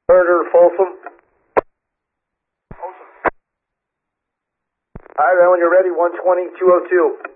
Turner, Folsom. All right, man, when you're ready, 120-202.